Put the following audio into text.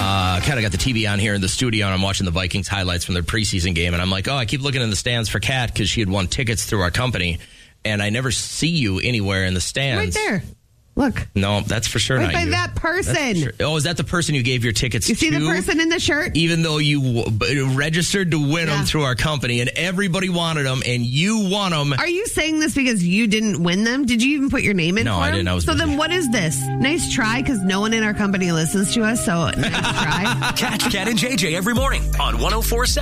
kind of got the TV on here in the studio, and I'm watching the Vikings highlights from their preseason game, and I'm like, I keep looking in the stands for Kat because she had won tickets through our company, and I never see you anywhere in the stands. Right there. Look. No, that's for sure not by you. that person. Sure. Oh, is that the person you gave your tickets to? You see the person in the shirt? Even though you registered to win them through our company, and everybody wanted them, and you won them. Are you saying this because you didn't win them? Did you even put your name in No, for I them? didn't. I was busy. then what is this? Nice try, because no one in our company listens to us, so nice try. Catch Kat and JJ every morning on 104.7